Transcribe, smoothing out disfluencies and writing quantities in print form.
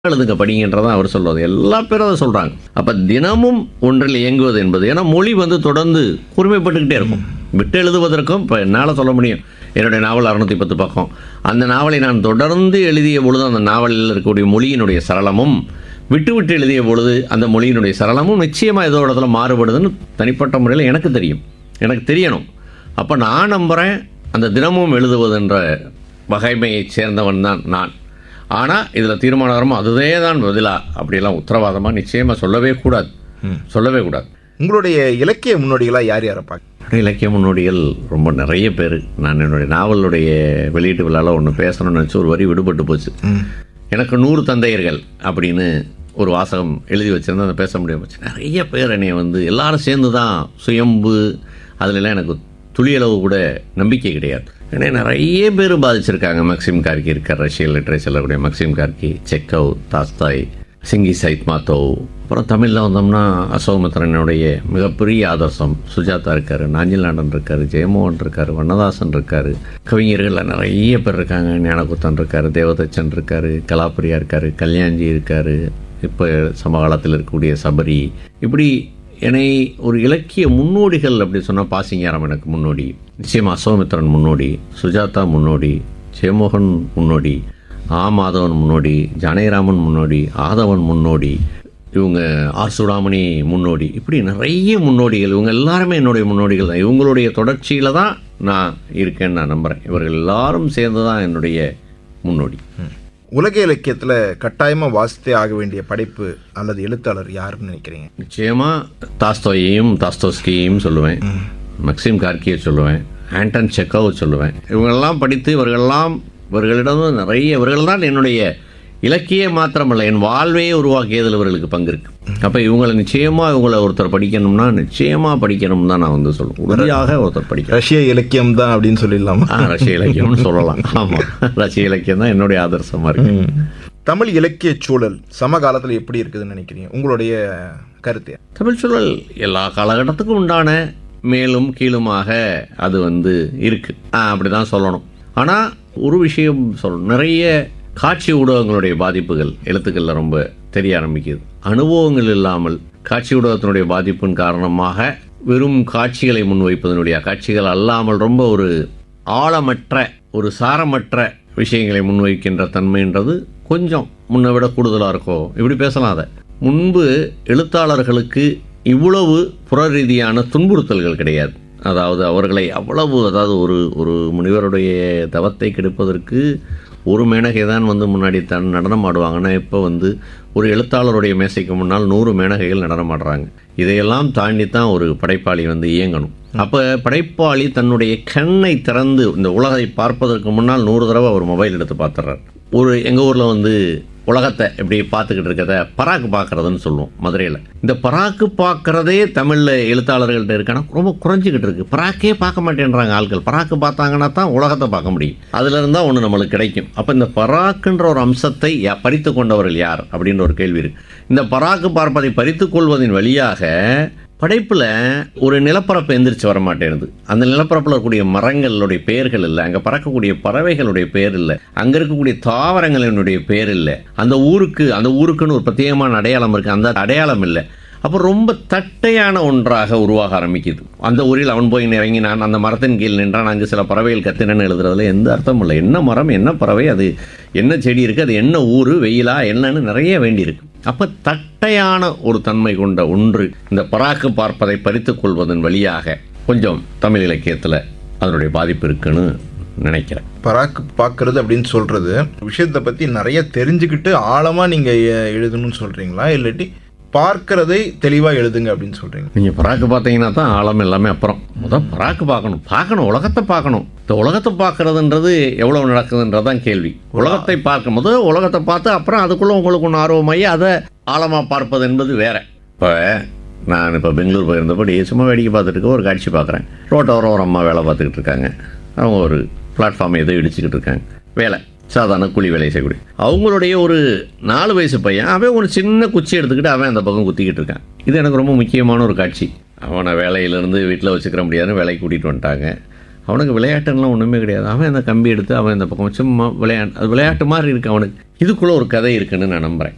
எழுதுங்க படிங்கன்றதான் அவர் சொல்வது. எல்லா பேரும் அதை சொல்றாங்க. அப்ப தினமும் ஒன்றில் இயங்குவது என்பது, ஏன்னா மொழி தொடர்ந்து கூர்மைப்பட்டுக்கிட்டே இருக்கும். விட்டு எழுதுவதற்கும் இப்போ என்னால் சொல்ல முடியும். என்னுடைய நாவல் 610 பக்கம். அந்த நாவலை நான் தொடர்ந்து எழுதிய பொழுது அந்த நாவலில் இருக்கக்கூடிய மொழியினுடைய சரளமும், விட்டு விட்டு எழுதிய பொழுது அந்த மொழியினுடைய சரளமும் நிச்சயமாக ஏதோ இடத்துல மாறுபடுதுன்னு தனிப்பட்ட முறையில் எனக்கு தெரியும், எனக்கு தெரியணும். அப்போ நான் நம்புகிறேன் அந்த தினமும் எழுதுவதுன்ற வகைமையைச் சேர்ந்தவன் தான் நான். ஆனால் இதில் தீர்மானகரமாக அதுவே தான் பதிலா அப்படிலாம் உத்தரவாதமாக நிச்சயமாக சொல்லவே கூடாது. உங்களுடைய இலக்கிய முன்னோடிகளாக யார் யாரை பார்க்க? இலக்கிய முன்னோடிகள் ரொம்ப நிறைய பேர். நான் என்னுடைய நாவலுடைய வெளியீட்டு விழாவில் ஒன்று பேசணும்னு நினச்சி ஒரு வரி விடுபட்டு போச்சு. எனக்கு 100 தந்தையர்கள் அப்படின்னு ஒரு வாசகம் எழுதி வச்சிருந்தா அதை பேச முடியாம போச்சு. நிறைய பேர் என்னை எல்லாரும் சேர்ந்து தான் சுயம்பு, அதுலலாம் எனக்கு துளியளவு கூட நம்பிக்கை கிடையாது. ஏன்னா நிறைய பேர் பாதிச்சிருக்காங்க. மக்சிம் கார்கி இருக்கார், ரஷ்யன் லிட்ரேச்சரில் இருக்கக்கூடிய மக்சிம் கார்கி, செக்கவ், தாஸ்தாய், சிங்கி சைத்மாத்தோவ். அப்புறம் தமிழில் வந்தோம்னா அசோகமித்திரனுடைய மிகப்பெரிய ஆதர்சம் சுஜாதா இருக்கார், நாஞ்சில் நாடன் இருக்கார், ஜெயமோகன் இருக்கார், வண்ணதாசன் இருக்கார். கவிஞர்கள் நிறைய பேர் இருக்காங்க. ஞானகுத்தன் இருக்கார், தேவதச்சன் இருக்கார், கலாப்பிரியா இருக்கார், கல்யாண்ஜி இருக்கார், இப்போ சமகாலத்தில் இருக்கக்கூடிய சபரி. இப்படி என்னை ஒரு இலக்கிய முன்னோடிகள் அப்படி சொன்னால் பாசிங்காரம் எனக்கு முன்னோடி, நிச்சயமாக அசோகமித்திரன் முன்னோடி, சுஜாதா முன்னோடி, ஜெயமோகன் முன்னோடி, மாதவன் முன்னோடி, ஜானகிராமன் முன்னோடி, ஆதவன் முன்னோடி, இவங்க ஆர் சுடாமணி முன்னோடி. இப்படி நிறைய முன்னோடிகள். இவங்க எல்லாருமே என்னுடைய முன்னோடிகள் தான். இவங்களுடைய தொடர்ச்சியில் தான் நான் இருக்கேன்னு நான் நம்புகிறேன். இவர்கள் எல்லாரும் சேர்ந்து தான் என்னுடைய முன்னோடி. உலக இலக்கியத்தில் கட்டாயமாக வாசித்தே ஆக வேண்டிய படைப்பு அல்லது எழுத்தாளர் யாருன்னு நினைக்கிறீங்க? நிச்சயமாக தாஸ்தோயையும் தாஸ்தோஸ்கியையும் சொல்லுவேன், மக்சிம் கார்கியை சொல்லுவேன், ஆண்டன் செக்கோவ் சொல்லுவேன். இவங்களெல்லாம் படித்து இவர்களிடம் நிறைய, இவர்கள் தான் என்னுடைய இலக்கிய மாத்திரமல்ல என் வாழ்வையே உருவாக்கியதில் இவர்களுக்கு பங்கு இருக்கு. அப்போ இவங்களை ஒருத்தர் படிக்கணும்னா நிச்சயமாக படிக்கணும் தான் நான் சொல்லுவேன். உறுதியாக ஒருத்தர் படிக்கணும். ரஷ்ய இலக்கியம் தான் அப்படின்னு சொல்லிடலாமா? ரஷ்ய இலக்கியம்னு சொல்லலாம். ஆமாம், ரஷ்ய இலக்கியம் தான் என்னுடைய ஆதர்சமாக இருக்கு. தமிழ் இலக்கிய சூழல் சமகாலத்தில் எப்படி இருக்குதுன்னு நினைக்கிறீங்க? உங்களுடைய கருத்து? தமிழ் சூழல் எல்லா காலகட்டத்துக்கும் உண்டான மேலும் கீழுமாக அது இருக்கு, அப்படிதான் சொல்லணும். ஆனால் ஒரு விஷயம் சொல்லணும், நிறைய காட்சி ஊடகங்களுடைய பாதிப்புகள் எழுத்துக்களில் ரொம்ப தெரிய ஆரம்பிக்குது. அனுபவங்கள் இல்லாமல் காட்சி ஊடகத்தினுடைய பாதிப்பின் காரணமாக வெறும் காட்சிகளை முன்வைப்பதனுடைய, காட்சிகள் அல்லாமல் ரொம்ப ஒரு ஆழமற்ற, ஒரு சாரமற்ற விஷயங்களை முன்வைக்கின்ற தன்மைன்றது கொஞ்சம் முன்னை விட கூடுதலாக இருக்கோ, இப்படி பேசலாம். அதை முன்பு எழுத்தாளர்களுக்கு இவ்வளவு புற ரீதியான துன்புறுத்தல்கள் கிடையாது. அதாவது அவர்களை அவ்வளவு, அதாவது ஒரு முனிவருடைய தவத்தை கெடுப்பதற்கு ஒரு மேனகை தான் முன்னாடி நடனம் ஆடுவாங்கன்னா இப்போ ஒரு எழுத்தாளருடைய மேசைக்கு முன்னால் 100 மேனகைகள் நடனம் ஆடுறாங்க. இதையெல்லாம் தாண்டி தான் ஒரு படைப்பாளி இயங்கணும். அப்போ படைப்பாளி தன்னுடைய கண்ணை திறந்து இந்த உலகை பார்ப்பதற்கு முன்னால் 100 தடவை அவர் மொபைல் எடுத்து பார்த்துறார். எங்கள் ஊரில் உலகத்தை எப்படி பார்த்துக்கிட்டு இருக்கிறத பராக்கு பார்க்கறதுன்னு சொல்லுவோம் மதுரையில். இந்த பராக்கு பார்க்கறதே தமிழில் எழுத்தாளர்கள்ட்ட இருக்கானா ரொம்ப குறைஞ்சிக்கிட்டு இருக்கு. பராக்கே பார்க்க மாட்டேன்றாங்க ஆட்கள். பராக்கு பார்த்தாங்கன்னா தான் உலகத்தை பார்க்க முடியும். அதுல இருந்தால் ஒன்று நம்மளுக்கு கிடைக்கும். அப்போ இந்த பராக்குன்ற ஒரு அம்சத்தை பறித்து கொண்டவர்கள் யார் அப்படின்ற ஒரு கேள்வி இருக்கு. இந்த பராக்கு பார்ப்பதை பறித்து கொள்வதன் வழியாக படைப்பில் ஒரு நிலப்பரப்பு எந்திரிச்சு வர மாட்டேங்குது. அந்த நிலப்பரப்பில் இருக்கக்கூடிய மரங்களுடைய பெயர்கள் இல்லை, அங்கே பறக்கக்கூடிய பறவைகளுடைய பெயர் இல்லை, அங்கே இருக்கக்கூடிய தாவரங்களினுடைய பெயர் இல்லை, அந்த ஊருக்குன்னு ஒரு பிரத்யேகமான அடையாளம் இருக்குது, அந்த அடையாளம் இல்லை. அப்போ ரொம்ப தட்டையான ஒன்றாக உருவாக ஆரம்பிக்குது. அந்த ஊரில் அவன் போய் இறங்கினான், அந்த மரத்தின் கீழ் நின்றான், அங்கு சில பறவைகள் கத்தினன்னு எழுதுறதுல எந்த அர்த்தமும் இல்லை. என்ன மரம், என்ன பறவை, அது என்ன செடி இருக்குது, அது என்ன ஊர், வெயிலா என்னன்னு நிறைய வேண்டியிருக்கு. அப்போ தட்டையான ஒரு தன்மை கொண்ட ஒன்று இந்த பராக்கு பார்ப்பதை பறித்து கொள்வதன் வழியாக கொஞ்சம் தமிழ் இலக்கியத்தில் அதனுடைய பாதிப்பு இருக்குன்னு நினைக்கிறேன். பராக்கு பார்க்கறது அப்படின்னு சொல்றது விஷயத்தை பற்றி நிறைய தெரிஞ்சுக்கிட்டு ஆழமாக நீங்கள் எழுதணும்னு சொல்கிறீங்களா, இல்லாட்டி பார்க்கறதை தெளிவாக எழுதுங்க அப்படின்னு சொல்கிறீங்க? நீங்கள் பராக்கு பார்த்தீங்கன்னா தான் ஆழம் எல்லாமே. அப்புறம் முதல் பராக்கு பார்க்கணும், உலகத்தை பார்க்கணும். இந்த உலகத்தை பார்க்கறதுன்றது எவ்வளோ நடக்குதுன்றதான் கேள்வி. உலகத்தை பார்க்கும் போது உலகத்தை பார்த்து அப்புறம் அதுக்குள்ளே உங்களுக்கு ஒன்று ஆர்வமாகி அதை ஆழமாக பார்ப்பது என்பது வேற. நான் இப்போ பெங்களூர் போயிருந்தபடி சும்மா வேடிக்கை பார்த்துட்டு இருக்க ஒரு காட்சி பார்க்குறேன். ரோட்டோரம் ஒரு அம்மா வேலை பார்த்துக்கிட்டு இருக்காங்க. அவங்க ஒரு பிளாட்ஃபார்ம் ஏதோ இடிச்சுக்கிட்டு இருக்காங்க. வேலை சாதாரண கூலி வேலை செய்யக்கூடிய அவங்களுடைய ஒரு 4 வயசு பையன், அவன் ஒரு சின்ன குச்சி எடுத்துக்கிட்டு அவன் அந்த பக்கம் குத்திக்கிட்டு இருக்கான். இது எனக்கு ரொம்ப முக்கியமான ஒரு காட்சி. அவனை வேலையிலேருந்து வீட்டில் வச்சுக்கிற முடியாதுன்னு வேலைக்கு கூட்டிகிட்டு வந்துட்டாங்க. அவனுக்கு விளையாட்டுலாம் ஒன்றுமே கிடையாது. அவன் அந்த கம்பி எடுத்து அவன் இந்த பக்கம் சும்மா அது விளையாட்டு மாதிரி இருக்கு அவனுக்கு. இதுக்குள்ளே ஒரு கதை இருக்குன்னு நான் நம்புகிறேன்.